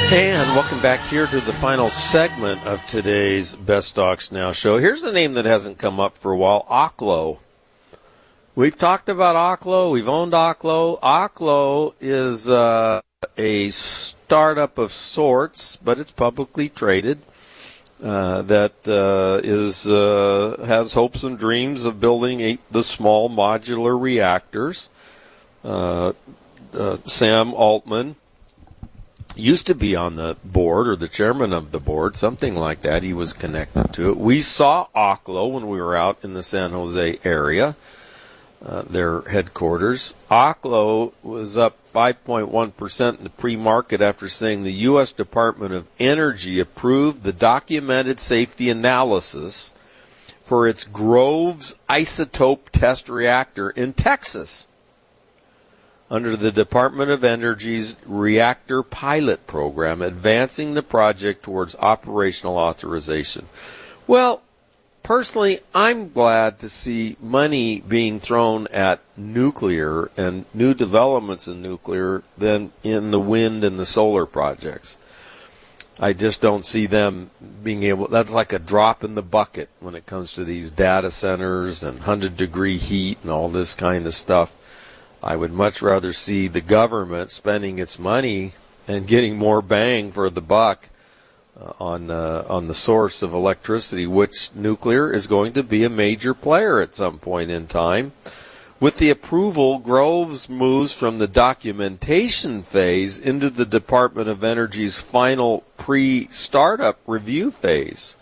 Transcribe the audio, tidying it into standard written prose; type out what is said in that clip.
And welcome back here to the final segment of today's Best Stocks Now show. Here's the name that hasn't come up for a while, Oklo. We've talked about Oklo. We've owned Oklo. Oklo is a startup of sorts, but it's publicly traded. That has hopes and dreams of building the small modular reactors. Sam Altman used to be on the board, or the chairman of the board, something like that. He was connected to it. We saw Oklo when we were out in the San Jose area, their headquarters. Oklo was up 5.1% in the pre-market after saying the U.S. Department of Energy approved the documented safety analysis for its Groves isotope test reactor in Texas, under the Department of Energy's Reactor Pilot Program, advancing the project towards operational authorization. Well, personally, I'm glad to see money being thrown at nuclear and new developments in nuclear than in the wind and the solar projects. I just don't see them being able, that's like a drop in the bucket when it comes to these data centers and 100-degree heat and all this kind of stuff. I would much rather see the government spending its money and getting more bang for the buck on the source of electricity, which nuclear is going to be a major player at some point in time. With the approval, Groves moves from the documentation phase into the Department of Energy's final pre-startup review phase.